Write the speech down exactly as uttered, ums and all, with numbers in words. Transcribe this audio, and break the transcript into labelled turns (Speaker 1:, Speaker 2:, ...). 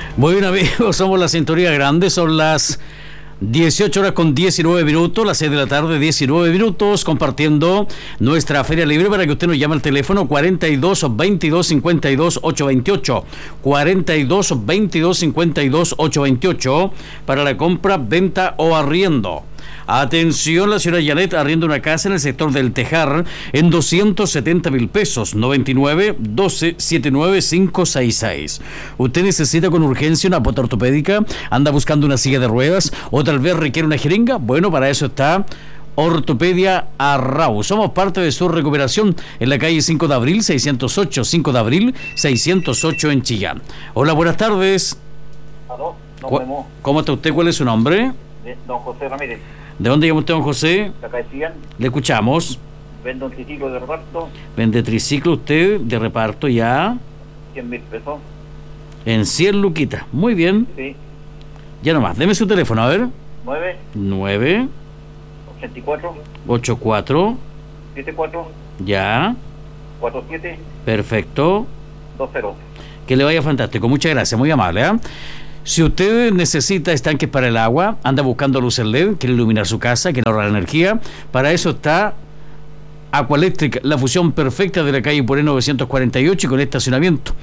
Speaker 1: Muy bien, amigos, somos la Sintonía Grande, son las dieciocho horas con diecinueve minutos, las seis de la tarde, diecinueve minutos, compartiendo nuestra Feria Libre para que usted nos llame al teléfono cuarenta y dos, veintidós, cincuenta y dos, ochocientos veintiocho, cuarenta y dos, veintidós, cincuenta y dos, ochocientos veintiocho, para la compra, venta o arriendo. Atención, la señora Janet arrienda una casa en el sector del Tejar en doscientos setenta mil pesos, noventa y nueve, doce, setenta y nueve, quinientos sesenta y seis. Usted necesita con urgencia una bota ortopédica, anda buscando una silla de ruedas o tal vez requiere una jeringa. Bueno, para eso está Ortopedia Arrau. Somos parte de su recuperación en la calle cinco de abril, seiscientos ocho, cinco de abril, seiscientos ocho en Chillán. Hola, buenas tardes.
Speaker 2: Aló, nos
Speaker 1: Cu-
Speaker 2: vemos.
Speaker 1: ¿Cómo está usted? ¿Cuál es su nombre?
Speaker 2: De don José Ramírez,
Speaker 1: ¿De dónde llama usted, don José?
Speaker 2: de acá de Chillán.
Speaker 1: Le escuchamos.
Speaker 2: Vendo un triciclo de reparto,
Speaker 1: Vende triciclo usted de reparto ya
Speaker 2: cien mil pesos.
Speaker 1: en cien luquitas. Muy bien.
Speaker 2: Sí,
Speaker 1: Ya nomás. Deme su teléfono, a ver.
Speaker 2: nueve,
Speaker 1: nueve
Speaker 2: ochenta y cuatro,
Speaker 1: ocho cuatro.
Speaker 2: setenta y cuatro,
Speaker 1: Ya.
Speaker 2: cuarenta y siete,
Speaker 1: Perfecto.
Speaker 2: veinte.
Speaker 1: Que le vaya fantástico. Muchas gracias. Muy amable, ¿eh? Si usted necesita estanques para el agua, anda buscando luces L E D, quiere iluminar su casa, quiere ahorrar energía, para eso está Aqualectric, la fusión perfecta de la calle Poré novecientos cuarenta y ocho y con estacionamiento.